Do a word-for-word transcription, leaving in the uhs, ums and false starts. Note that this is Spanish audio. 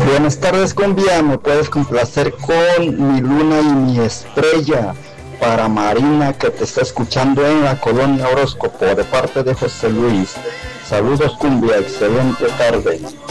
Buenas tardes, cumbia. Me puedes complacer con Mi Luna y Mi Estrella para Marina, que te está escuchando en la colonia Horóscopo, de parte de José Luis. Saludos, cumbia. Excelente tarde.